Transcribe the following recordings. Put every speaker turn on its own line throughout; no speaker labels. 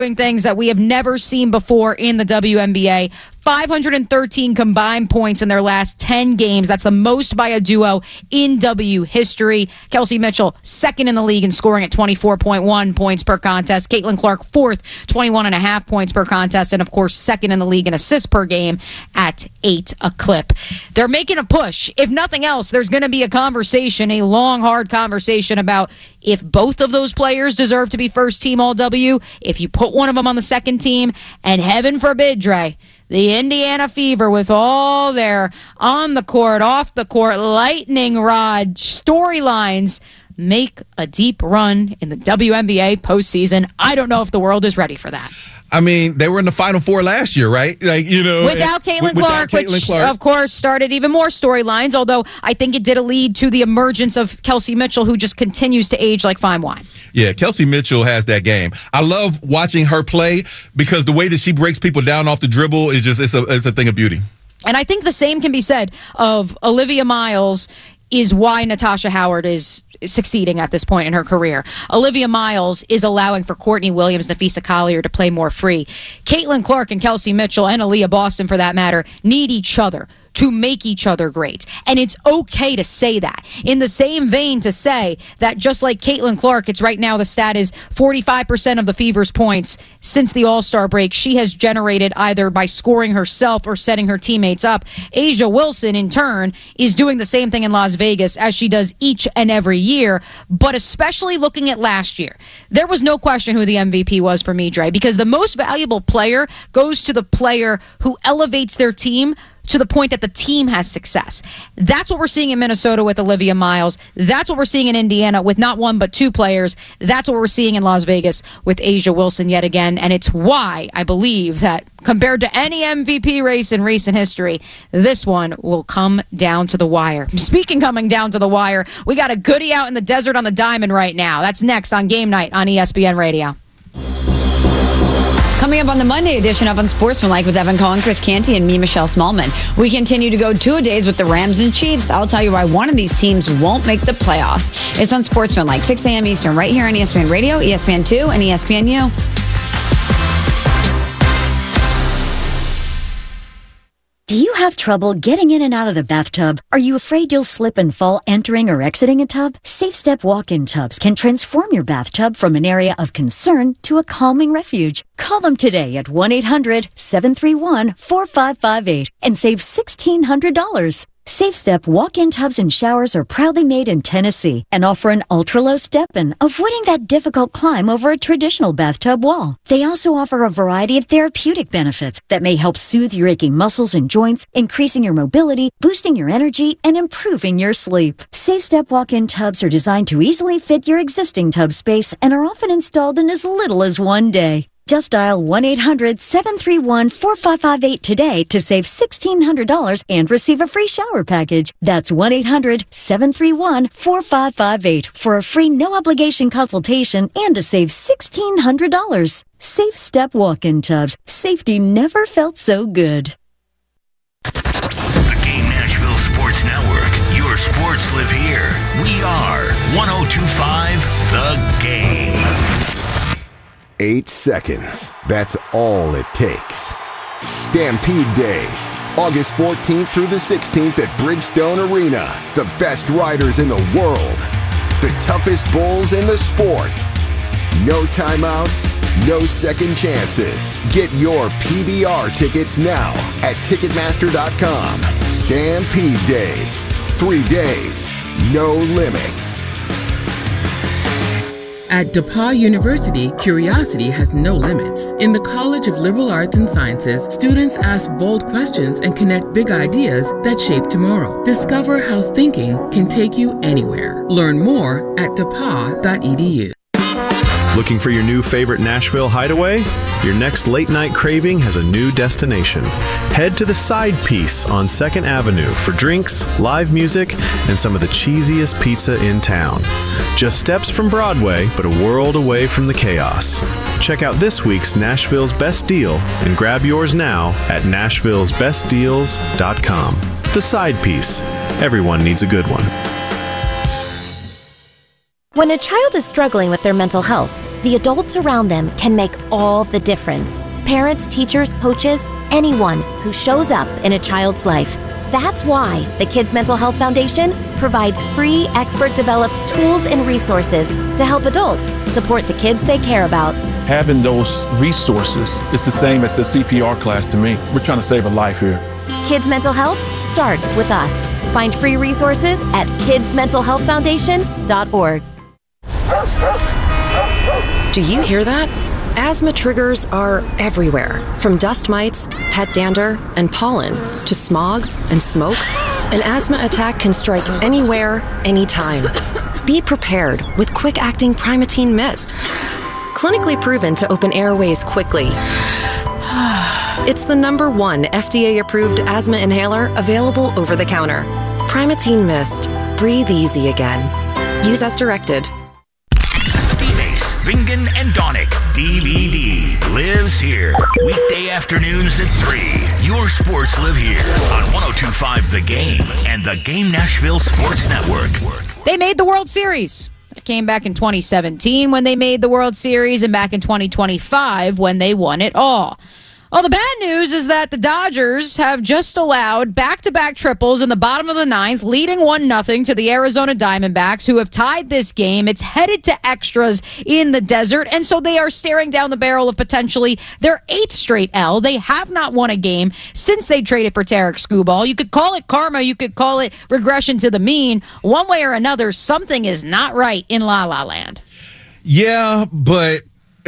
doing things that we have never seen before in the WNBA. 513 combined points in their last 10 games. That's the most by a duo in W history. Kelsey Mitchell, second in the league in scoring at 24.1 points per contest. Caitlin Clark, fourth, 21.5 points per contest. And, of course, second in the league in assists per game at 8 a clip. They're making a push. If nothing else, there's going to be a conversation, a long, hard conversation about if both of those players deserve to be first team All-W, if you put one of them on the second team, and heaven forbid, Dre, the Indiana Fever, with all their on the court, off the court, lightning rod storylines, make a deep run in the WNBA postseason. I don't know if the world is ready for that.
I mean, they were in the Final Four last year, right?
Without Caitlin Clark, which, of course, started even more storylines, although I think it did lead to the emergence of Kelsey Mitchell, who just continues to age like fine wine.
Yeah, Kelsey Mitchell has that game. I love watching her play because the way that she breaks people down off the dribble is just, it's a thing of beauty. And
I think the same can be said of Olivia Miles, is why Natasha Howard is succeeding at this point in her career. Olivia Miles is allowing for Courtney Williams, Nafisa Collier to play more free. Caitlin Clark and Kelsey Mitchell, and Aaliyah Boston for that matter, need each other to make each other great. And it's okay to say that. In the same vein to say that just like Caitlin Clark, it's right now the stat is 45% of the Fever's points since the All-Star break she has generated either by scoring herself or setting her teammates up. A'ja Wilson, in turn, is doing the same thing in Las Vegas as she does each and every year, but especially looking at last year. There was no question who the MVP was for me, Dre, because the most valuable player goes to the player who elevates their team to the point that the team has success. That's what we're seeing in Minnesota with Olivia Miles. That's what we're seeing in Indiana with not one but two players. That's what we're seeing in Las Vegas with A'ja Wilson yet again. And it's why I believe that compared to any MVP race in recent history, this one will come down to the wire. Speaking coming down to the wire, we got a goodie out in the desert on the diamond right now. That's next on Game Night on ESPN Radio.
Coming up on the Monday edition of Unsportsmanlike with Evan Cohen, Chris Canty, and me, Michelle Smallman. We continue to go 2-a-days with the Rams and Chiefs. I'll tell you why one of these teams won't make the playoffs. It's Unsportsmanlike, 6 a.m. Eastern, right here on ESPN Radio, ESPN2, and ESPNU.
Do you have trouble getting in and out of the bathtub? Are you afraid you'll slip and fall entering or exiting a tub? SafeStep walk-in tubs can transform your bathtub from an area of concern to a calming refuge. Call them today at 1-800-731-4558 and save $1,600. SafeStep walk-in tubs and showers are proudly made in Tennessee and offer an ultra-low step-in, avoiding that difficult climb over a traditional bathtub wall. They also offer a variety of therapeutic benefits that may help soothe your aching muscles and joints, increasing your mobility, boosting your energy, and improving your sleep. SafeStep walk-in tubs are designed to easily fit your existing tub space and are often installed in as little as one day. Just dial 1-800-731-4558 today to save $1,600 and receive a free shower package. That's 1-800-731-4558 for a free no-obligation consultation and to save $1,600. SafeStep walk-in tubs. Safety never felt so good.
The Game Nashville Sports Network. Your sports live here. We are 102.5 The Game.
8 seconds. That's all it takes. Stampede Days, August 14th through the 16th at Bridgestone Arena. The best riders in the world. The toughest bulls in the sport. No timeouts, no second chances. Get your PBR tickets now at Ticketmaster.com. Stampede Days. 3 days, no limits.
At DePauw University, curiosity has no limits. In the College of Liberal Arts and Sciences, students ask bold questions and connect big ideas that shape tomorrow. Discover how thinking can take you anywhere. Learn more at depaw.edu.
Looking for your new favorite Nashville hideaway? Your next late-night craving has a new destination. Head to the Side Piece on 2nd Avenue for drinks, live music, and some of the cheesiest pizza in town. Just steps from Broadway, but a world away from the chaos. Check out this week's Nashville's Best Deal and grab yours now at nashvillesbestdeals.com. The Side Piece. Everyone needs a good one.
When a child is struggling with their mental health, the adults around them can make all the difference. Parents, teachers, coaches, anyone who shows up in a child's life. That's why the Kids Mental Health Foundation provides free, expert-developed tools and resources to help adults support the kids they care about.
Having those resources is the same as the CPR class to me. We're trying to save a life here.
Kids Mental Health starts with us. Find free resources at kidsmentalhealthfoundation.org.
Do you hear that? Asthma triggers are everywhere, from dust mites, pet dander, and pollen, to smog and smoke. An asthma attack can strike anywhere, anytime. Be prepared with quick-acting Primatene Mist. Clinically proven to open airways quickly. It's the #1 FDA-approved asthma inhaler available over the counter. Primatene Mist. Breathe easy again. Use as directed.
D-Mace, Bingen, and Donick. DVD lives here. Weekday afternoons at 3. Your sports live here on 102.5 The Game and the Game Nashville Sports Network.
They made the World Series. It came back in 2017 when they made the World Series, and back in 2025 when they won it all. Well, the bad news is that the Dodgers have just allowed back-to-back triples in the bottom of the ninth, leading 1-0 to the Arizona Diamondbacks, who have tied this game. It's headed to extras in the desert, and so they are staring down the barrel of potentially their 8th straight L. They have not won a game since they traded for Tarek Skubal. You could call it karma. You could call it regression to the mean. One way or another, something is not right in La La Land.
Yeah, but...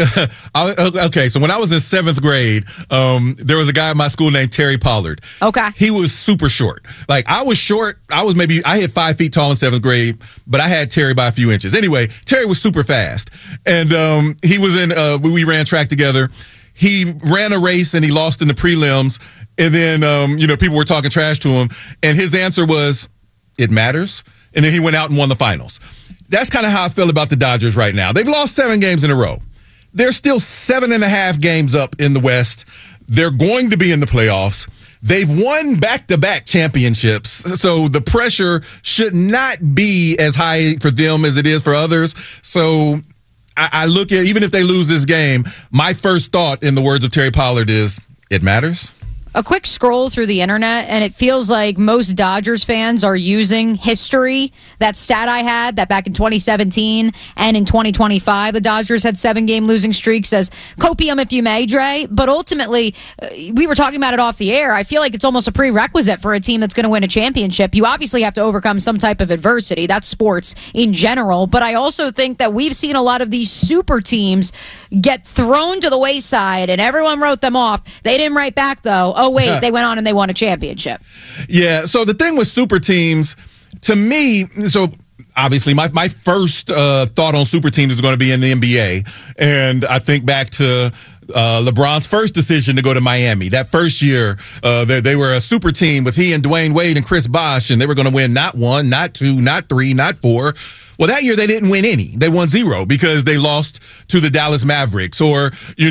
okay, so when I was in 7th grade, there was a guy at my school named Terry Pollard.
Okay.
He was super short. Like, I was short. I hit 5 feet tall in 7th grade, but I had Terry by a few inches. Anyway, Terry was super fast. And he was we ran track together. He ran a race and he lost in the prelims. And then, people were talking trash to him. And his answer was, it matters. And then he went out and won the finals. That's kind of how I feel about the Dodgers right now. They've lost 7 games in a row. They're still 7.5 games up in the West. They're going to be in the playoffs. They've won back-to-back championships, so the pressure should not be as high for them as it is for others. So I look at, even if they lose this game, my first thought, in the words of Terry Pollard, is it matters.
A quick scroll through the internet, and it feels like most Dodgers fans are using history. That stat I had, that back in 2017 and in 2025, the Dodgers had 7-game losing streaks, as copium if you may, Dre. But ultimately, we were talking about it off the air. I feel like it's almost a prerequisite for a team that's going to win a championship. You obviously have to overcome some type of adversity. That's sports in general. But I also think that we've seen a lot of these super teams get thrown to the wayside, and everyone wrote them off. They didn't write back, though. Oh, wait, they went on and they won a championship.
Yeah, so the thing with super teams, to me, so obviously my first thought on super teams is going to be in the NBA. And I think back to LeBron's first decision to go to Miami. That first year, they were a super team with he and Dwayne Wade and Chris Bosh, and they were going to win not 1, not 2, not 3, not 4. Well, that year they didn't win any. They won 0 because they lost to the Dallas Mavericks, or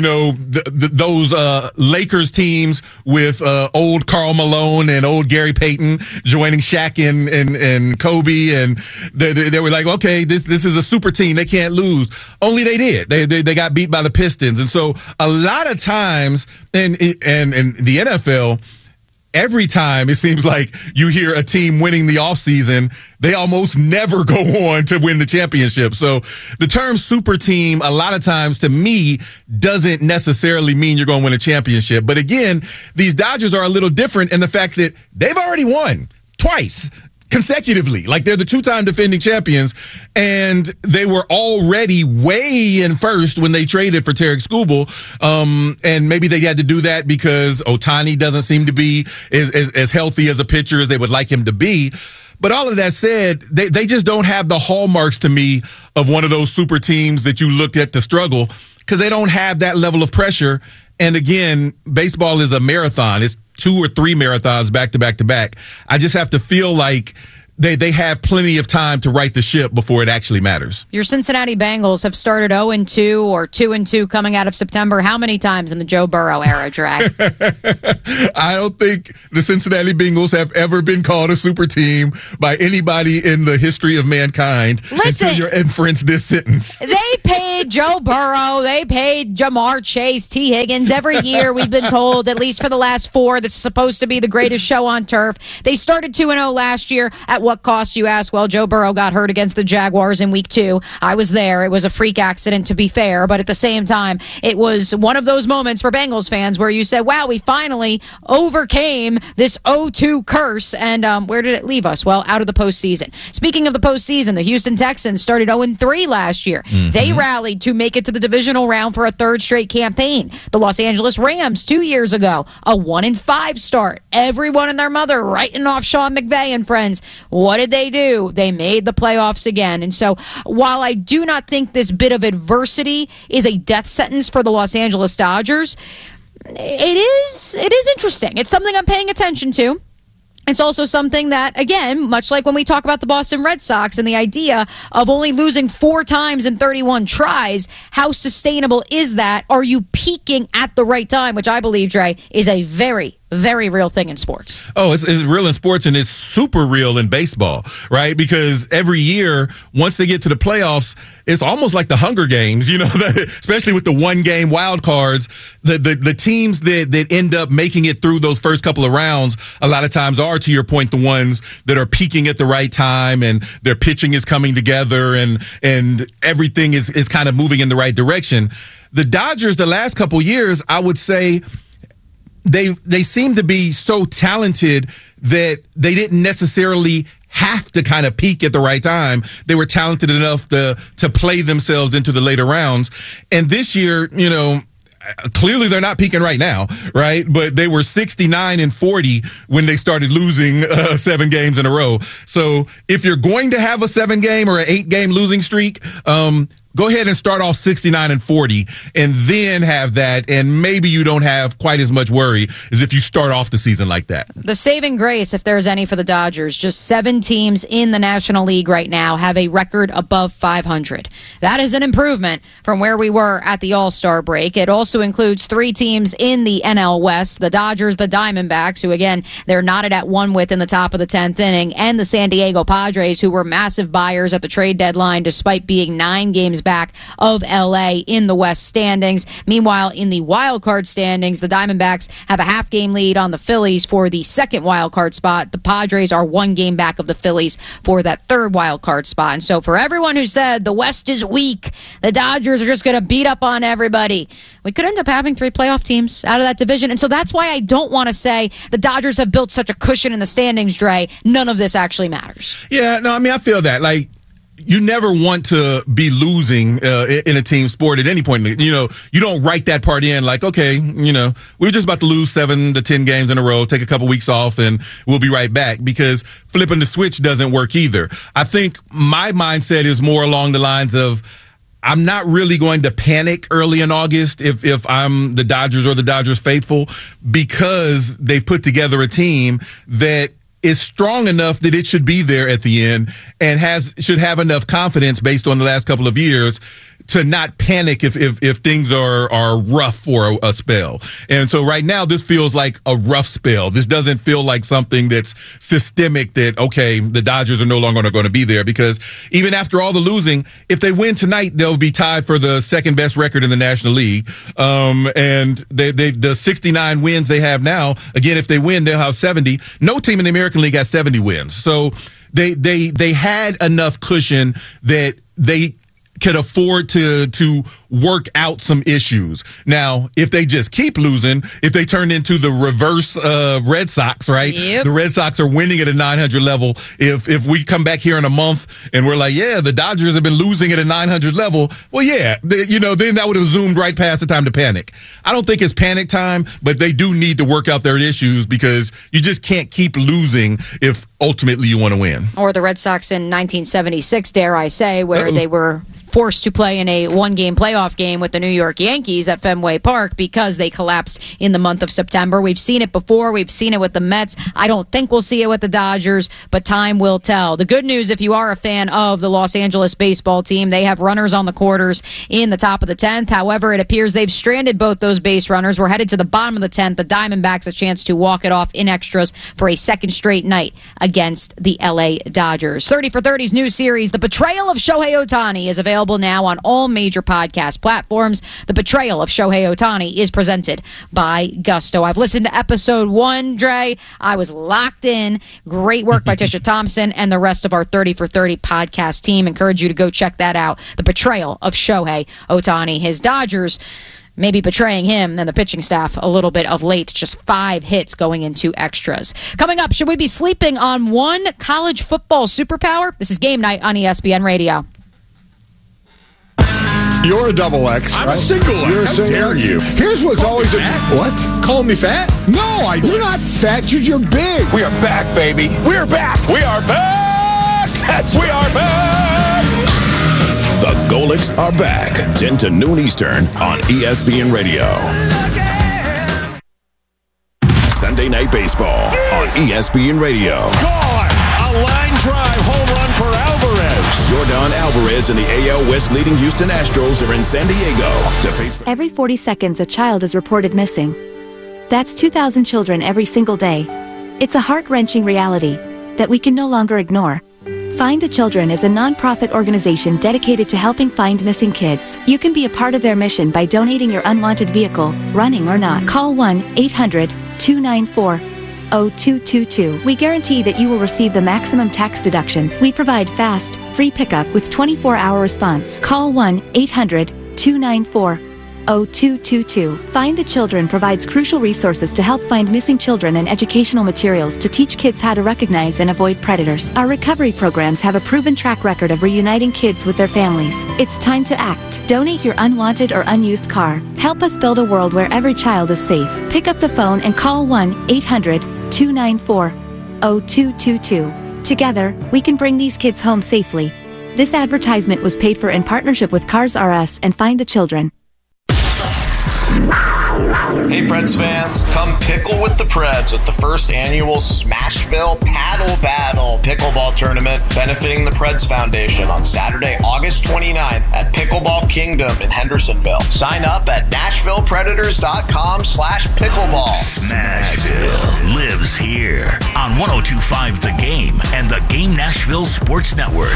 those Lakers teams with old Karl Malone and old Gary Payton joining Shaq and Kobe, and they were like, okay, this is a super team. They can't lose. Only they did. They got beat by the Pistons, and so a lot of times in the NFL, every time it seems like you hear a team winning the offseason, they almost never go on to win the championship. So the term super team, a lot of times to me, doesn't necessarily mean you're going to win a championship. But again, these Dodgers are a little different in the fact that they've already won twice consecutively. Like, they're the 2-time defending champions, and they were already way in first when they traded for Tarek Skubal. And maybe they had to do that because Ohtani doesn't seem to be as healthy as a pitcher as they would like him to be. But all of that said, they just don't have the hallmarks to me of one of those super teams that you looked at to struggle, because they don't have that level of pressure. And again, baseball is a marathon. It's 2 or 3 marathons back to back to back. I just have to feel like they have plenty of time to right the ship before it actually matters.
Your Cincinnati Bengals have started 0-2 or 2-2 coming out of September. How many times in the Joe Burrow era, Drag?
I don't think the Cincinnati Bengals have ever been called a super team by anybody in the history of mankind.
Listen,
until you inference this sentence.
They paid Joe Burrow. They paid Jamar Chase, T. Higgins. Every year we've been told, at least for the last 4, this is supposed to be the greatest show on turf. They started 2-0 last year. At what cost, you ask? Well, Joe Burrow got hurt against the Jaguars in week 2. I was there. It was a freak accident, to be fair, but at the same time, it was one of those moments for Bengals fans where you said, wow, we finally overcame this 0-2 curse, and where did it leave us? Well, out of the postseason. Speaking of the postseason, the Houston Texans started 0-3 last year. Mm-hmm. They rallied to make it to the divisional round for a 3rd straight campaign. The Los Angeles Rams 2 years ago, a 1-5 start. Everyone and their mother writing off Sean McVay and friends. What did they do? They made the playoffs again. And so while I do not think this bit of adversity is a death sentence for the Los Angeles Dodgers, it is interesting. It's something I'm paying attention to. It's also something that, again, much like when we talk about the Boston Red Sox and the idea of only losing 4 times in 31 tries, how sustainable is that? Are you peaking at the right time? Which I believe, Dre, is a very, very real thing in sports.
Oh, it's real in sports, and it's super real in baseball, right? Because every year, once they get to the playoffs, it's almost like the Hunger Games, you know, especially with the 1-game wild cards. The teams that end up making it through those first couple of rounds a lot of times are, to your point, the ones that are peaking at the right time, and their pitching is coming together, and everything is kind of moving in the right direction. The Dodgers, the last couple years, I would say, they seem to be so talented that they didn't necessarily have to kind of peak at the right time. They were talented enough to play themselves into the later rounds. And this year, you know, clearly they're not peaking right now, right? But they were 69-40 when they started losing 7 games in a row. So if you're going to have a 7-game or an 8-game losing streak, go ahead and start off 69-40 and then have that, and maybe you don't have quite as much worry as if you start off the season like that.
The saving grace, if there's any for the Dodgers, just 7 teams in the National League right now have a record above 500. That is an improvement from where we were at the All-Star break. It also includes 3 teams in the NL West, the Dodgers, the Diamondbacks, who again, they're knotted at 1 with in the top of the 10th inning, and the San Diego Padres, who were massive buyers at the trade deadline despite being 9 games back of LA in the West standings. Meanwhile, in the wild card standings, the Diamondbacks have a half-game lead on the Phillies for the 2nd wild card spot. The Padres are 1 game back of the Phillies for that 3rd wild card spot. And so for everyone who said the West is weak, the Dodgers are just going to beat up on everybody, we could end up having 3 playoff teams out of that division. And so that's why I don't want to say the Dodgers have built such a cushion in the standings, Dre. None of this actually matters.
Yeah, no, I mean, I feel that. Like, you never want to be losing in a team sport at any point. You know, you don't write that part in like, okay, you know, we're just about to lose 7 to 10 games in a row, take a couple weeks off, and we'll be right back, because flipping the switch doesn't work either. I think my mindset is more along the lines of, I'm not really going to panic early in August if I'm the Dodgers or the Dodgers faithful, because they've put together a team that is strong enough that it should be there at the end, and should have enough confidence based on the last couple of years to not panic if things are rough for a spell. And so right now, this feels like a rough spell. This doesn't feel like something that's systemic, that, okay, the Dodgers are no longer going to be there, because even after all the losing, if they win tonight, they'll be tied for the 2nd best record in the National League. And the 69 wins they have now, again, if they win, they'll have 70. No team in the American League has 70 wins. So they had enough cushion that they could afford to work out some issues. Now, if they just keep losing, if they turn into the reverse Red Sox, right? Yep. The Red Sox are winning at a 900 level. If we come back here in a month and we're like, yeah, the Dodgers have been losing at a 900 level, well, yeah, then that would have zoomed right past the time to panic. I don't think it's panic time, but they do need to work out their issues, because you just can't keep losing if ultimately you want to win.
Or the Red Sox in 1976, dare I say, where they were forced to play in a one-game playoff game with the New York Yankees at Fenway Park because they collapsed in the month of September. We've seen it before. We've seen it with the Mets. I don't think we'll see it with the Dodgers, but time will tell. The good news, if you are a fan of the Los Angeles baseball team, they have runners on the quarters in the top of the 10th. However, it appears they've stranded both those base runners. We're headed to the bottom of the 10th. The Diamondbacks a chance to walk it off in extras for a second straight night against the LA Dodgers. 30 for 30's new series, The Betrayal of Shohei Ohtani, is available now on all major podcast platforms. The Betrayal of Shohei Ohtani is presented by Gusto. I've listened to episode 1, Dre. I was locked in. Great work by Tisha Thompson and the rest of our 30 for 30 podcast team. Encourage you to go check that out. The Betrayal of Shohei Ohtani. His Dodgers maybe betraying him and the pitching staff a little bit of late. Just 5 hits going into extras. Coming up, should we be sleeping on one college football superpower? This is Game Night on ESPN Radio.
You're a double X.
I'm
right?
a single X. How dare you?
Here's what's always what?
Call me fat?
No, you're not fat. You're big.
We are back, baby. We are back. We are back. We are back.
The Golics are back. 10 to noon Eastern on ESPN Radio. Sunday Night Baseball on ESPN Radio.
God, a line drive home run for Alvarez.
Yordan Alvarez and the AL West leading Houston Astros are in San Diego to face.
Every 40 seconds, a child is reported missing. That's 2,000 children every single day. It's a heart-wrenching reality that we can no longer ignore. Find the Children is a non-profit organization dedicated to helping find missing kids. You can be a part of their mission by donating your unwanted vehicle, running or not. Call 1-800-294-0222. We guarantee that you will receive the maximum tax deduction. We provide fast, free pickup with 24-hour response. Call 1-800-294-0222. Find the Children provides crucial resources to help find missing children and educational materials to teach kids how to recognize and avoid predators. Our recovery programs have a proven track record of reuniting kids with their families. It's time to act. Donate your unwanted or unused car. Help us build a world where every child is safe. Pick up the phone and call 1-800-294-0222. Together, we can bring these kids home safely. This advertisement was paid for in partnership with Cars R Us and Find the Children.
Hey Preds fans, come pickle with the Preds at the first annual Smashville Paddle Battle pickleball tournament benefiting the Preds Foundation on Saturday, August 29th at Pickleball Kingdom in Hendersonville. Sign up at NashvillePredators.com/pickleball.
Smashville lives here on 102.5 The Game and the Game Nashville Sports Network.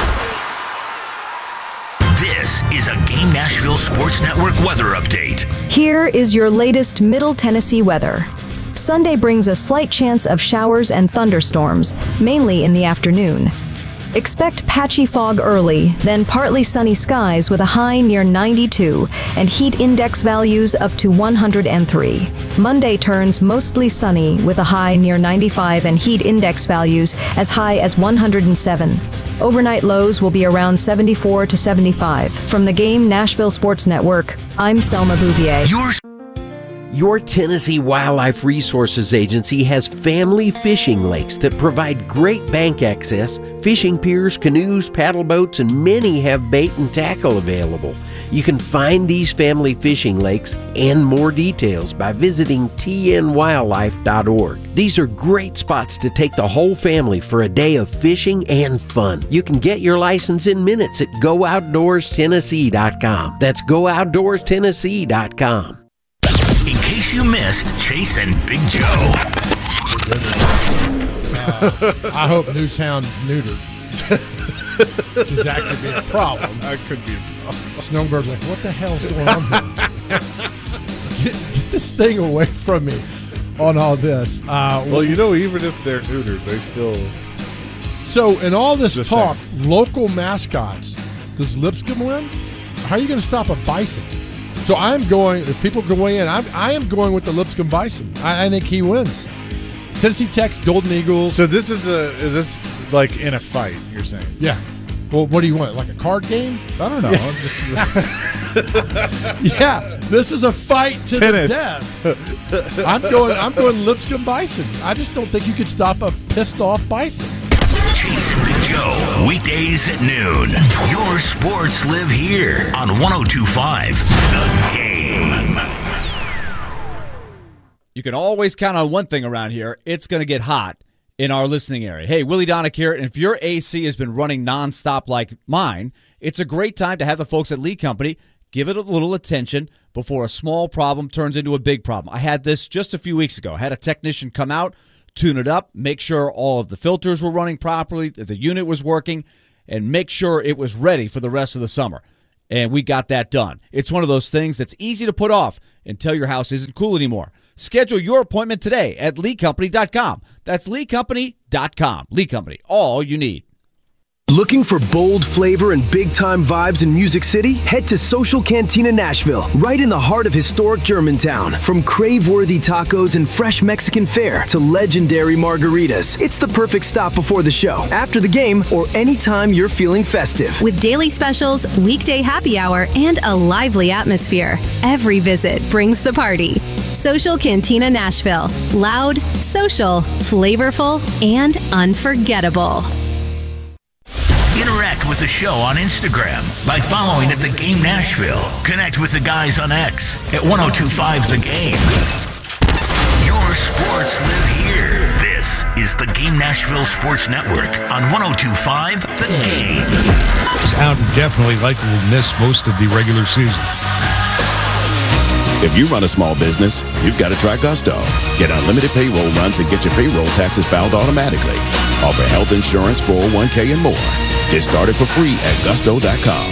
This is a Game Nashville Sports Network weather update.
Here is your latest Middle Tennessee weather. Sunday brings a slight chance of showers and thunderstorms, mainly in the afternoon. Expect patchy fog early, then partly sunny skies with a high near 92 and heat index values up to 103. Monday turns mostly sunny with a high near 95 and heat index values as high as 107. Overnight lows will be around 74 to 75. From the Game Nashville Sports Network, I'm Selma Bouvier.
Your Tennessee Wildlife Resources Agency has family fishing lakes that provide great bank access, fishing piers, canoes, paddle boats, and many have bait and tackle available. You can find these family fishing lakes and more details by visiting tnwildlife.org. These are great spots to take the whole family for a day of fishing and fun. You can get your license in minutes at GoOutdoorsTennessee.com. That's GoOutdoorsTennessee.com.
In case you missed Chase and Big Joe.
I hope Newtown's neutered. That could be a problem.
That could be a problem.
Snowbird's like, what the hell's going on here? Get this thing away from me on all this.
Well, even if they're neutered, they still...
So, in all this talk, local mascots, does Lipscomb win? How are you going to stop a bison? So I'm going, if people go in, I am going with the Lipscomb Bison. I think he wins. Tennessee Tech's Golden Eagles.
So is this like in a fight, you're saying?
Yeah. Well, what do you want? Like a card game?
I don't know.
Yeah, this is a fight to
Tennis.
the death. I'm going Lipscomb Bison. I just don't think you could stop a pissed off bison.
Chase and Big Show, weekdays at noon. Your sports live here on 102.5 The Game.
You can always count on one thing around here. It's going to get hot in our listening area. Hey, Willie Donick here, and if your AC has been running nonstop like mine, it's a great time to have the folks at Lee Company give it a little attention before a small problem turns into a big problem. I had this just a few weeks ago. I had a technician come out, tune it up, make sure all of the filters were running properly, that the unit was working, and make sure it was ready for the rest of the summer. And we got that done. It's one of those things that's easy to put off until your house isn't cool anymore. Schedule your appointment today at LeeCompany.com. That's LeeCompany.com. Lee Company, all you need.
Looking for bold flavor and big-time vibes in Music City? Head to Social Cantina Nashville, right in the heart of historic Germantown. From crave-worthy tacos and fresh Mexican fare to legendary margaritas, it's the perfect stop before the show, after the game, or anytime you're feeling festive.
With daily specials, weekday happy hour, and a lively atmosphere, every visit brings the party. Social Cantina Nashville. Loud, social, flavorful, and unforgettable.
Interact with the show on Instagram by following at The Game Nashville. Connect with the guys on X at 102.5 The Game. Your sports live here. This is The Game Nashville Sports Network on 102.5 The Game.
Sound definitely likely to miss most of the regular season.
If you run a small business, you've got to try Gusto. Get unlimited payroll runs and get your payroll taxes filed automatically. Offer health insurance, 401k, and more. Get started for free at gusto.com.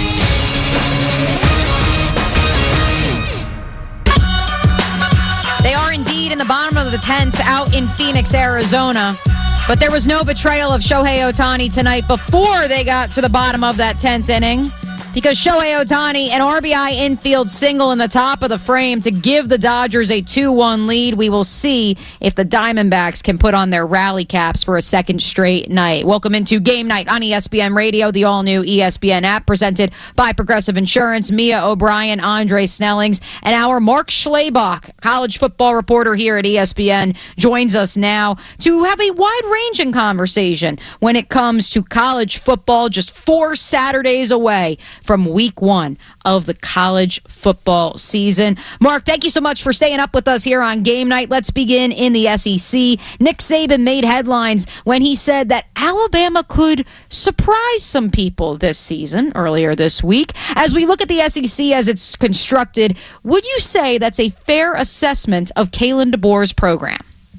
They are indeed in the bottom of the 10th out in Phoenix, Arizona. But there was no betrayal of Shohei Ohtani tonight before they got to the bottom of that 10th inning. Because Shohei Ohtani, an RBI infield single in the top of the frame to give the Dodgers a 2-1 lead. We will see if the Diamondbacks can put on their rally caps for a second straight night. Welcome into Game Night on ESPN Radio, the all-new ESPN app presented by Progressive Insurance. Mia O'Brien, Andre Snellings, and our Mark Schlabach, college football reporter here at ESPN, joins us now to have a wide-ranging conversation when it comes to college football, just 4 Saturdays away from week 1 of the college football season. Mark, thank you so much for staying up with us here on Game Night. Let's begin in the SEC. Nick Saban made headlines when he said that Alabama could surprise some people this season, earlier this week. As we look at the SEC as it's constructed, would you say that's a fair assessment of Kalen DeBoer's program?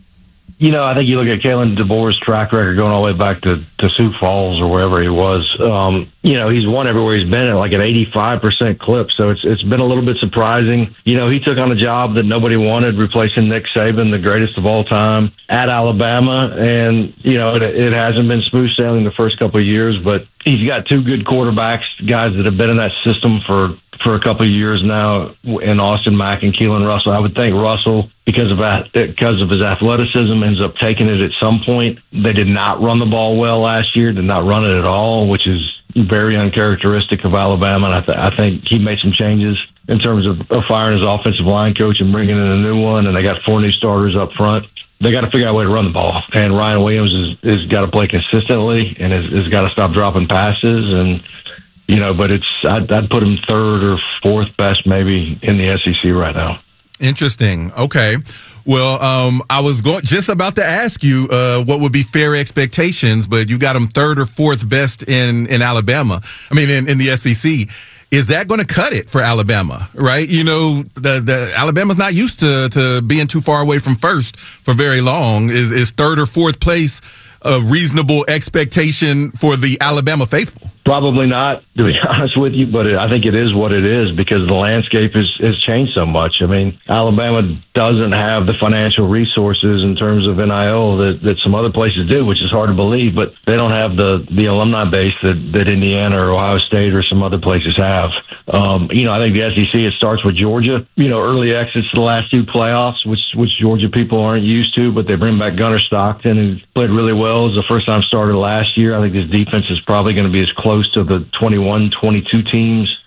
You know, I think you look at Kalen DeBoer's track record going all the way back to Sioux Falls or wherever he was. You know, he's won everywhere he's been at like an 85% clip. So it's been a little bit surprising. You know, he took on a job that nobody wanted, replacing Nick Saban, the greatest of all time, at Alabama. And, you know, it hasn't been smooth sailing the first couple of years, but he's got 2 good quarterbacks, guys that have been in that system for a couple of years now, in Austin Mack and Keelan Russell. I would think Russell, because of his athleticism, ends up taking it at some point. They did not run the ball well last year, did not run it at all, which is very uncharacteristic of Alabama. And I think he made some changes in terms of firing his offensive line coach and bringing in a new one, and they got 4 new starters up front. They got to figure out a way to run the ball. And Ryan Williams has got to play consistently and has got to stop dropping passes. And, you know, but I'd put him 3rd or 4th best maybe in the SEC right now.
Interesting. Okay. Well, I was just about to ask you what would be fair expectations, but you got him 3rd or 4th best in Alabama. I mean, in the SEC. Is that going to cut it for Alabama? Right? You know, the Alabama's not used to being too far away from first for very long. Is 3rd or 4th place a reasonable expectation for the Alabama faithful?
Probably not, to be honest with you, but I think it is what it is because the landscape has changed so much. I mean, Alabama doesn't have the financial resources in terms of NIL that some other places do, which is hard to believe, but they don't have the alumni base that Indiana or Ohio State or some other places have. You know, I think the SEC, it starts with Georgia. You know, early exits to the last 2 playoffs, which Georgia people aren't used to, but they bring back Gunnar Stockton, who played really well. It was the first-time starter last year. I think his defense is probably going to be as close to the 21-22 teams,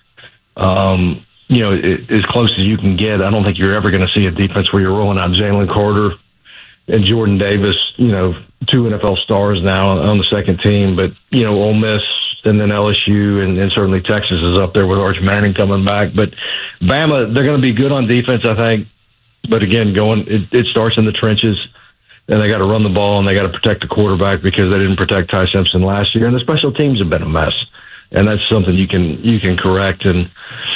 you know, as close as you can get. I don't think you're ever going to see a defense where you're rolling out Jalen Carter and Jordan Davis, you know, two NFL stars now on the second team. But, Ole Miss and then LSU and certainly Texas is up there with Arch Manning coming back. But Bama, they're going to be good on defense, I think. But again, it starts in the trenches, and they got to run the ball and they got to protect the quarterback because they didn't protect Ty Simpson last year. And the special teams have been a mess, and that's something you can correct. And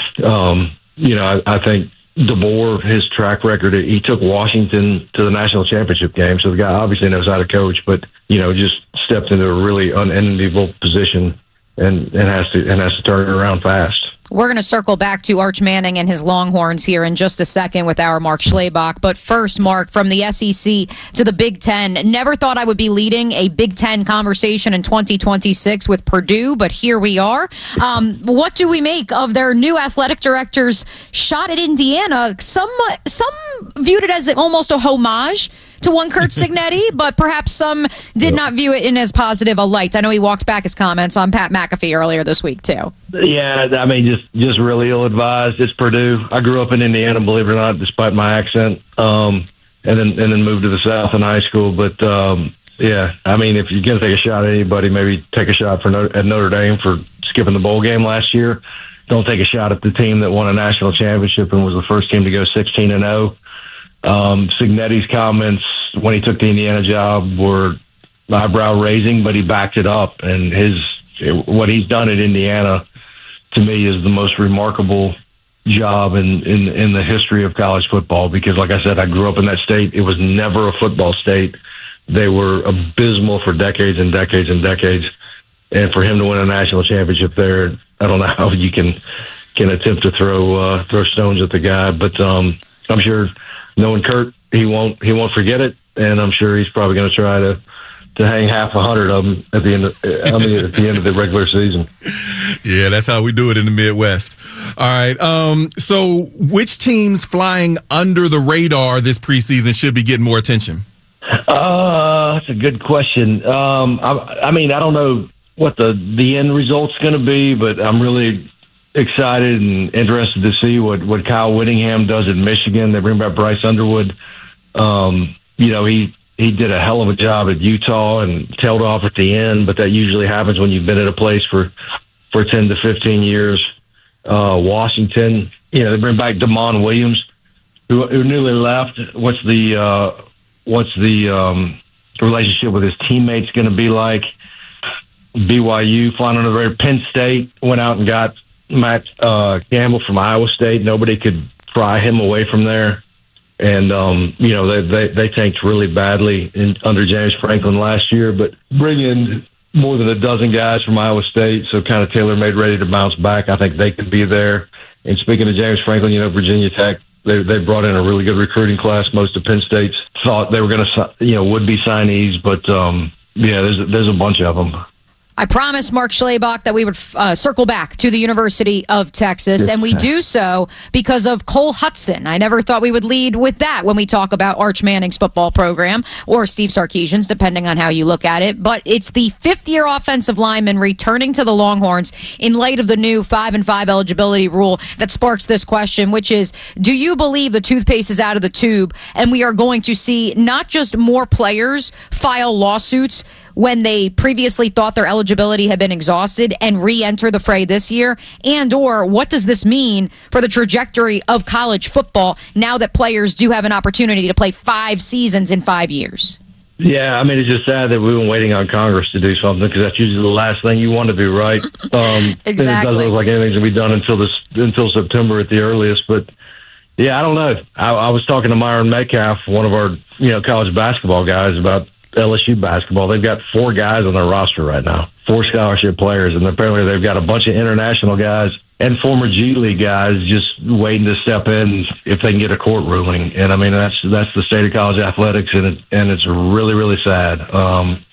I think DeBoer, his track record, he took Washington to the national championship game. So the guy obviously knows how to coach, but just stepped into a really unenviable position and has to turn it around fast.
We're going to circle back to Arch Manning and his Longhorns here in just a second with our Mark Schlabach. But first, Mark, from the SEC to the Big Ten, never thought I would be leading a Big Ten conversation in 2026 with Purdue, but here we are. What do we make of their new athletic director's shot at Indiana? Some viewed it as almost a homage to one Curt Cignetti, but perhaps some did not view it in as positive a light. I know he walked back his comments on Pat McAfee earlier this week, too.
Yeah, I mean, just really ill-advised. It's Purdue. I grew up in Indiana, believe it or not, despite my accent, and then moved to the South in high school. But, yeah, I mean, if you're going to take a shot at anybody, maybe take a shot at Notre Dame for skipping the bowl game last year. Don't take a shot at the team that won a national championship and was the first team to go 16-0. Cignetti's comments when he took the Indiana job were eyebrow raising, but he backed it up. And what he's done at Indiana, to me, is the most remarkable job in the history of college football. Because, like I said, I grew up in that state. It was never a football state. They were abysmal for decades and decades and decades. And for him to win a national championship there, I don't know how you can attempt to throw stones at the guy. But I'm sure, knowing Curt, he won't forget it, and I'm sure he's probably going to try to hang half 100 of them at the end of the regular season.
Yeah, that's how we do it in the Midwest. All right. So which teams flying under the radar this preseason should be getting more attention?
That's a good question. I mean, I don't know what the end result's going to be, but I'm really excited and interested to see what Kyle Whittingham does at Michigan. They bring back Bryce Underwood. He did a hell of a job at Utah and tailed off at the end, but that usually happens when you've been at a place for 10 to 15 years. Washington, they bring back Damon Williams, who newly left. What's the relationship with his teammates going to be like? BYU flying under the radar. Penn State went out and got Matt Campbell from Iowa State. Nobody could pry him away from there. And, they tanked really badly under James Franklin last year, but bring in more than a dozen guys from Iowa State, so kind of tailor-made, ready to bounce back. I think they could be there. And speaking of James Franklin, Virginia Tech, they brought in a really good recruiting class. Most of Penn State's thought they were going to, would be signees, but, there's a bunch of them.
I promised Mark Schlabach that we would circle back to the University of Texas, and we do so because of Cole Hudson. I never thought we would lead with that when we talk about Arch Manning's football program, or Steve Sarkisian's, depending on how you look at it. But it's the fifth-year offensive lineman returning to the Longhorns in light of the new 5-and-5 eligibility rule that sparks this question, which is, do you believe the toothpaste is out of the tube, and we are going to see not just more players file lawsuits when they previously thought their eligibility had been exhausted and re-enter the fray this year? And or what does this mean for the trajectory of college football now that players do have an opportunity to play 5 seasons in 5 years?
Yeah, I mean, it's just sad that we've been waiting on Congress to do something, because that's usually the last thing you want to do, right?
Exactly.
And it doesn't look like anything's going to be done until September at the earliest. But, yeah, I don't know. I was talking to Myron Metcalf, one of our college basketball guys, about LSU basketball. They've got 4 guys on their roster right now, 4 scholarship players, and apparently they've got a bunch of international guys and former G League guys just waiting to step in if they can get a court ruling. And I mean, that's the state of college athletics, and it's really, really sad. And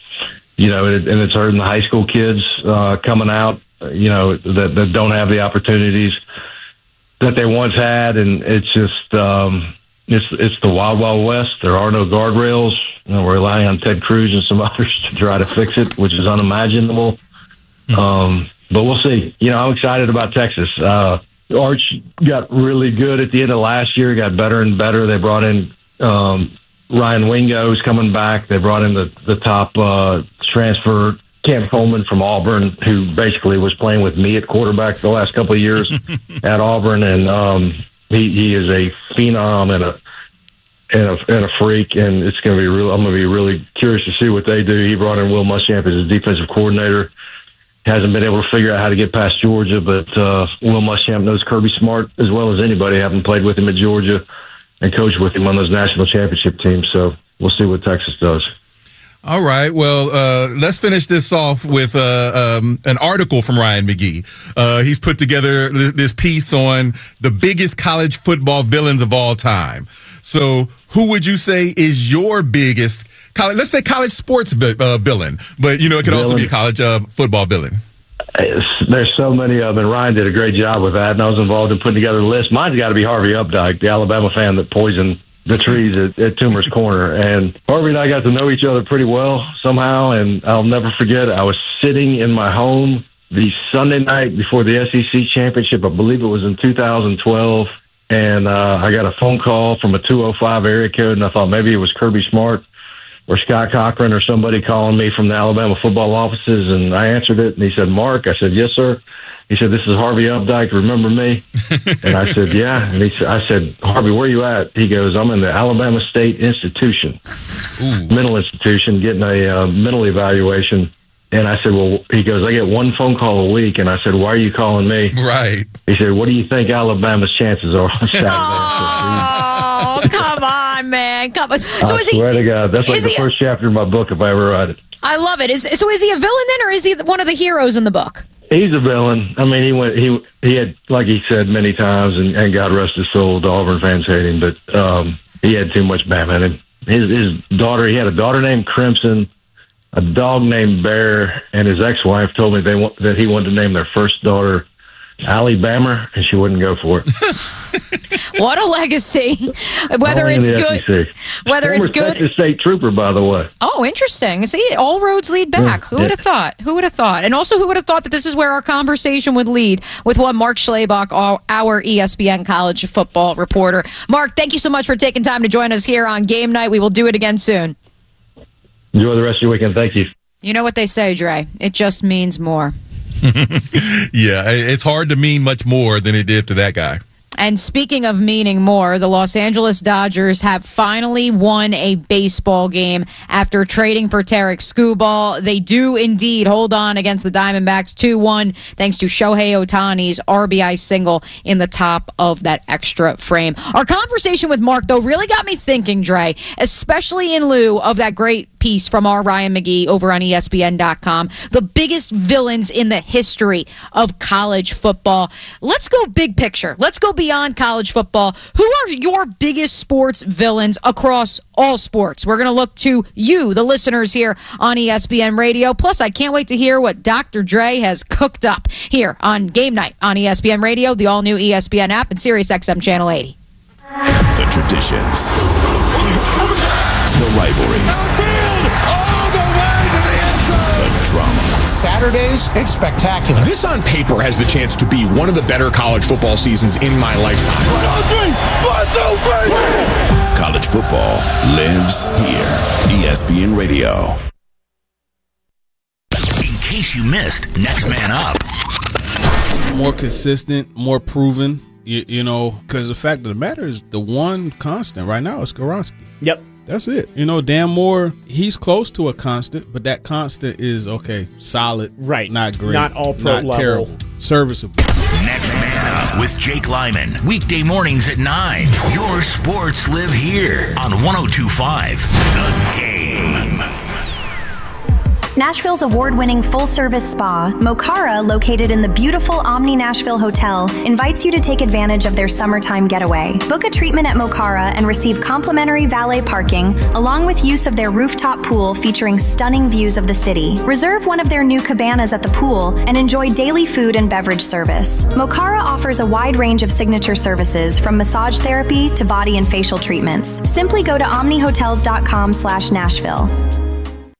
it's hurting the high school kids coming out, that don't have the opportunities that they once had, and it's just it's the wild, wild west. There are no guardrails. We're relying on Ted Cruz and some others to try to fix it, which is unimaginable. But we'll see. I'm excited about Texas. Arch got really good at the end of last year. Got better and better. They brought in Ryan Wingo's coming back. They brought in the top transfer, Cam Coleman from Auburn, who basically was playing with me at quarterback the last couple of years at Auburn, and he is a phenom and a freak, and it's going to be real. I'm going to be really curious to see what they do. He brought in Will Muschamp as his defensive coordinator. Hasn't been able to figure out how to get past Georgia, but Will Muschamp knows Kirby Smart as well as anybody, having played with him at Georgia and coached with him on those national championship teams. So we'll see what Texas does.
All right. Well, let's finish this off with an article from Ryan McGee. He's put together this piece on the biggest college football villains of all time. So who would you say is your biggest college, let's say college sports villain, but, it could also be a college football villain?
There's so many of them, and Ryan did a great job with that, and I was involved in putting together a list. Mine's got to be Harvey Updike, the Alabama fan that poisoned the trees at Toomer's Corner. And Harvey and I got to know each other pretty well somehow, and I'll never forget, I was sitting in my home the Sunday night before the SEC championship. I believe it was in 2012, and I got a phone call from a 205 area code, and I thought maybe it was Kirby Smart or Scott Cochran or somebody calling me from the Alabama football offices, and I answered it, and he said, "Mark?" I said, "Yes, sir." He said, "This is Harvey Updike. Remember me?" And I said, "Yeah." And I said, "Harvey, where you at?" He goes, "I'm in the Alabama State Institution, mental institution, getting a mental evaluation." And I said, "Well," he goes, "I get one phone call a week." And I said, "Why are you calling me?"
Right.
He said, "What do you think Alabama's chances are on Saturday?"
Oh, come on, man. Come on. So
I swear to God, that's like the first chapter of my book if I ever write it.
I love it. So is he a villain then, or is he one of the heroes in the book?
He's a villain. I mean, he had, like he said many times, and God rest his soul, the Auburn fans hate him, but he had too much Batman in him. His daughter, he had a daughter named Crimson, a dog named Bear, and his ex-wife told me that he wanted to name their first daughter Alabama, and she wouldn't go for it.
What a legacy! Whether
Only
it's
in the
good,
SEC.
whether it's
Former
good.
Texas State trooper, by the way.
Oh, interesting. See, all roads lead back. Who would have thought? Who would have thought? And also, who would have thought that this is where our conversation would lead with one Mark Schlabach, our ESPN college football reporter. Mark, thank you so much for taking time to join us here on Game Night. We will do it again soon.
Enjoy the rest of your weekend. Thank you.
You know what they say, Dre? It just means more.
Yeah, it's hard to mean much more than it did to that guy.
And speaking of meaning more, the Los Angeles Dodgers have finally won a baseball game after trading for Tarek Skubal. They do indeed hold on against the Diamondbacks 2-1 thanks to Shohei Ohtani's RBI single in the top of that extra frame. Our conversation with Mark, though, really got me thinking, Dre, especially in lieu of that great piece from our Ryan McGee over on ESPN.com, the biggest villains in the history of college football. Let's go big picture. Let's go beyond college football. Who are your biggest sports villains across all sports? We're going to look to you, the listeners here on ESPN Radio. Plus, I can't wait to hear what Dr. Dre has cooked up here on Game Night on ESPN Radio, the all-new ESPN app, and SiriusXM Channel 80.
The traditions, the rivalries, the drama.
Saturdays, it's spectacular. This on paper has the chance to be one of the better college football seasons in my lifetime.
1, 2, 3. College football lives here. ESPN Radio.
In case you missed Next Man Up.
More consistent, more proven, you know, because the fact of the matter is the one constant right now is Skoronski.
Yep.
That's it. You know, Dan Moore, he's close to a constant, but that constant is, okay, solid.
Right.
Not great.
Not all pro level.
Terrible. Serviceable.
Next Man Up with Jake Lyman. Weekday mornings at 9. Your sports live here on 102.5 The Game.
Nashville's award-winning full-service spa, Mokara, located in the beautiful Omni Nashville Hotel, invites you to take advantage of their summertime getaway. Book a treatment at Mokara and receive complimentary valet parking, along with use of their rooftop pool featuring stunning views of the city. Reserve one of their new cabanas at the pool and enjoy daily food and beverage service. Mokara offers a wide range of signature services, from massage therapy to body and facial treatments. Simply go to omnihotels.com/Nashville.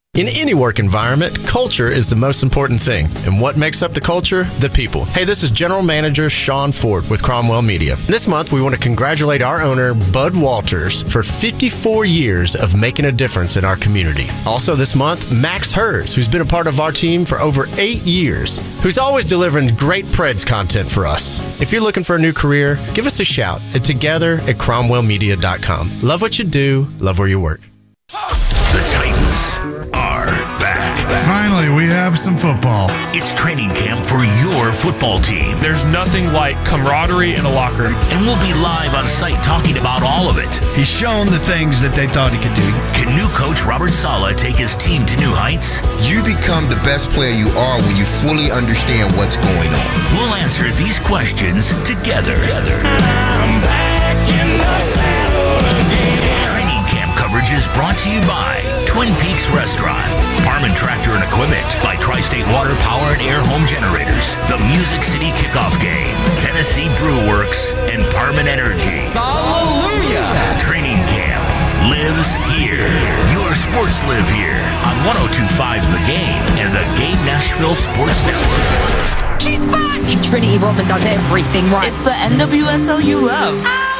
In any work environment, culture is the most important thing. And what makes up the culture? The people. Hey, this is General Manager Sean Ford with Cromwell Media. This month, we want to congratulate our owner, Bud Walters, for 54 years of making a difference in our community. Also this month, Max Hers, who's been a part of our team for over 8 years, who's always delivering great Preds content for us. If you're looking for a new career, give us a shout at together@cromwellmedia.com. Love what you do, love where you work.
The Titans are back.
Finally, we have some football.
It's training camp for your football team.
There's nothing like camaraderie in a locker room.
And we'll be live on site talking about all of it.
He's shown the things that they thought he could do.
Can new coach Robert Saleh take his team to new heights?
You become the best player you are when you fully understand what's going on.
We'll answer these questions together.
I'm back in the saddle again.
Training camp coverage is brought to you by Twin Peaks Restaurant, Parman Tractor and Equipment, by Tri-State Water Power and Air Home Generators, the Music City Kickoff Game, Tennessee Brew Works, and Parman Energy.
Hallelujah!
Training camp lives here. Your sports live here on 102.5 The Game and the Game Nashville Sports Network.
She's back! Trinity Rodman does everything right.
It's the NWSL you love.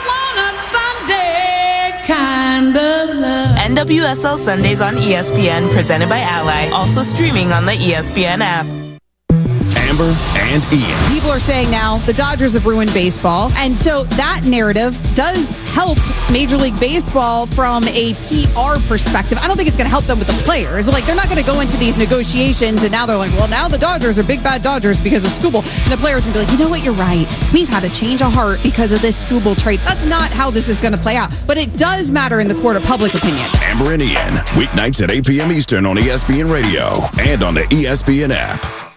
Kind of love. NWSL Sundays on ESPN, presented by Ally. Also streaming on the ESPN app.
Amber and Ian.
People are saying now the Dodgers have ruined baseball. And so that narrative does help Major League Baseball from a PR perspective. I don't think it's going to help them with the players. Like, they're not going to go into these negotiations and now they're like, well, now the Dodgers are big bad Dodgers because of Skubal. And the players will be like, you know what, you're right. We've had a change of heart because of this Skubal trade. That's not how this is going to play out. But it does matter in the court of public opinion.
Amber and Ian, weeknights at 8 p.m. Eastern on ESPN Radio and on the ESPN app.